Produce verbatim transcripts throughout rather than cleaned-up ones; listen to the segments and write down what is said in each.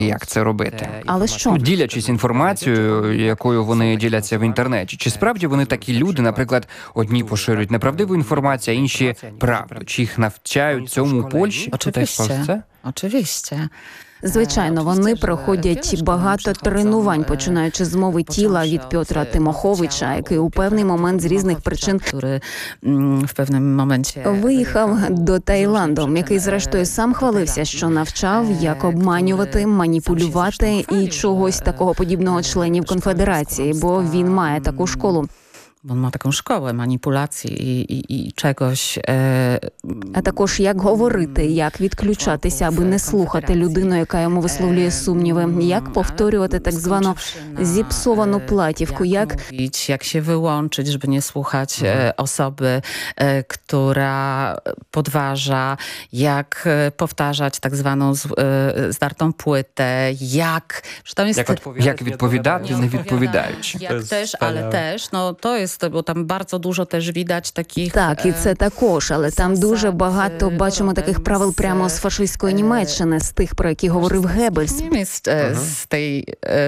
як це робити. Але що? Ділячись інформацією, якою вони діляться в інтернеті. Чи справді вони такі люди, наприклад, одні поширюють неправдиву інформацію, а інші правду? Чи їх навчають цьому у Польщі? Oczywiście, oczywiście. Звичайно, вони проходять багато тренувань, починаючи з мови тіла від Пьотра Тимоховича, який у певний момент з різних причин Który mm, w pewnym momencie виїхав до Таїланду, який зрештою сам хвалився, що навчав, як обманювати, маніпулювати і чогось такого подібного членів конфедерації, бо він має таку школу. On ma taką szkołę manipulacji i, i, i czegoś. E... А також як говорити, як відключатися, аби не слухати людину, яка йому висловлює сумніви, як повторювати так звану зіпсовану платівку, як mówić, jak się wyłączyć, żeby nie słuchać e, osoby, e, która podważa, jak e, powtarzać tak zwaną z, e, zdartą płytę, jak... Że tam jest Як, як відповідати, не відповідаючи. Jak też, ale też, no to jest, bo tam bardzo dużo też widać takich... Так, і це також, але там дуже багато бачимо таких правил прямо з фашистської Німеччини, з тих, про які говорив Геббельс. Jest e, z tej,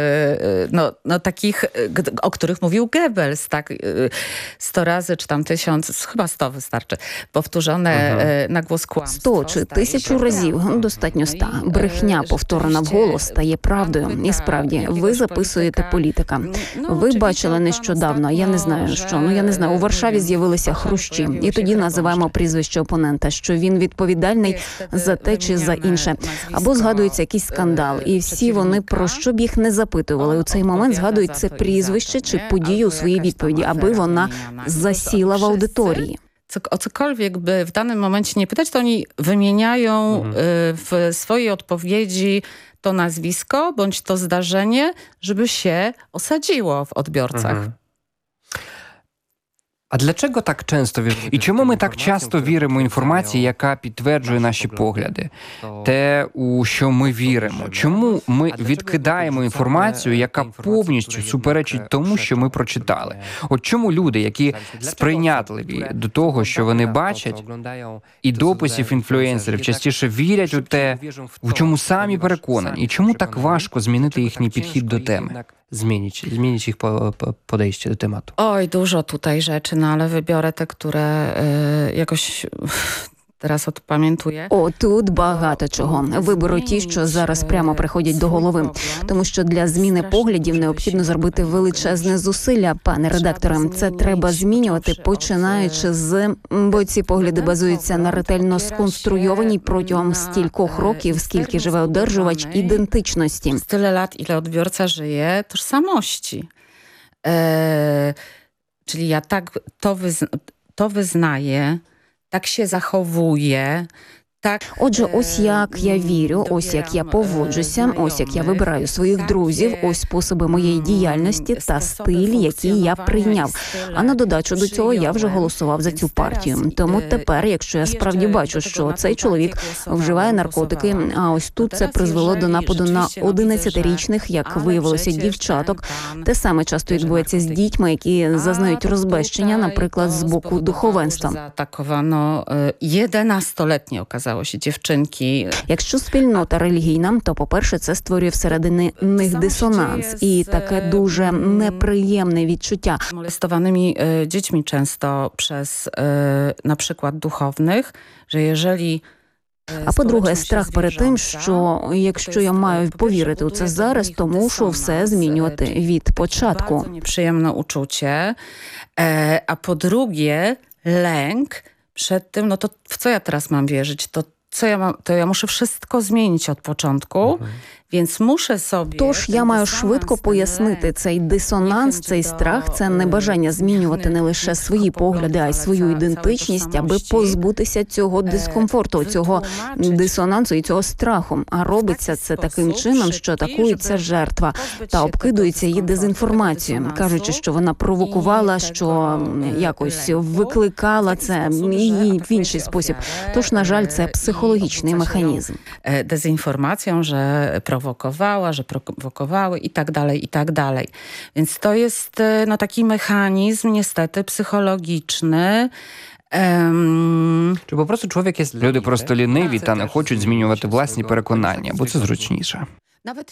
e, no, no takich, g- o których mówił Goebbels, tak, e, sto razy, czy tam tysiąc, chyba sto wystarczy, powtórzone e, na głos kłamstwo. Сто чи тисячу разів, достатньо ста. Брехня, повторена вголос, стає правдою. І справді, ви записуєте політика. Ви бачили нещодавно, я не знаю що, ну я не знаю, у Варшаві з'явилися хрущі. І тоді називаємо прізвище опонента, що він відповідальний за те чи за інше. Або згадується якийсь скандал. І всі вони, про що б їх не запитували, у цей момент згадують це прізвище чи подію у своїй відповіді, аби вона засіла в аудиторії. Co, o cokolwiek by w danym momencie nie pytać, to oni wymieniają mhm. y, w swojej odpowiedzi to nazwisko bądź to zdarzenie, żeby się osadziło w odbiorcach. Mhm. А для чого так часто віримо? І чому ми так часто віримо інформації, яка підтверджує наші погляди? Те, у що ми віримо. Чому ми відкидаємо інформацію, яка повністю суперечить тому, що ми прочитали? От чому люди, які сприйнятливі до того, що вони бачать, і дописів інфлюенсерів, частіше вірять у те, в чому самі переконані? І чому так важко змінити їхній підхід до теми? Zmienić, zmienić ich po, po, podejście do tematu. Oj, dużo tutaj rzeczy, no ale wybiorę te, które y, jakoś teraz odpamiętuję. О, тут багато чого. Виберу ті, що зараз прямо приходять до голови. Тому що для зміни поглядів необхідно зробити величезне зусилля, пане редакторе. Це треба змінювати, починаючи з... Бо ці погляди базуються на ретельно сконструйованій протягом стількох років, скільки живе одержувач ідентичності. Tyle lat, ile odbiorca żyje, tożsamości. E, czyli ja tak to, wyzna, to wyznaję, так się zachowuje, так... Отже, ось як я вірю, ось як я поводжуся, ось як я вибираю своїх друзів, ось способи моєї діяльності та стиль, який я прийняв. А на додачу до цього я вже голосував за цю партію. Тому тепер, якщо я справді бачу, що цей чоловік вживає наркотики, а ось тут це призвело до нападу на одинадцятирічних, як виявилося, дівчаток. Те саме часто відбувається з дітьми, які зазнають розбещення, наприклад, з боку духовенства. Заатаковано jedenastoletnie okazało. Дівчинки. Якщо спільнота релігійна, то, по-перше, це створює всередині них дисонанс і таке дуже неприємне відчуття. Molestowanymi dziećmi często przez na przykład duchownych, że jeżeli А по-друге, страх перед тим, що якщо я маю повірити у це зараз, то мушу все змінювати від початку. Bardzo nieprzyjemne uczucie. A po drugie, lęk przed tym, no to w co ja teraz mam wierzyć? To co ja mam, to ja muszę wszystko zmienić od początku, mhm. Więc muszę sobie... Тож я маю швидко пояснити, цей дисонанс, цей страх – це не бажання змінювати не лише свої погляди, а й свою ідентичність, аби позбутися цього дискомфорту, цього дисонансу і цього страху. А робиться це таким чином, що атакується жертва та обкидується її дезінформацією, кажучи, що вона провокувала, що якось викликала це і в інший спосіб. Тож, на жаль, це психологічний механізм. Dezynformacją, że prowokowała, że prowokowały i tak dalej, i tak dalej. Więc to jest no, taki mechanizm niestety psychologiczny. Ем... Чи по просто чоловік є... Люди просто ліниві та не хочуть змінювати власні переконання, бо це зручніше. nawet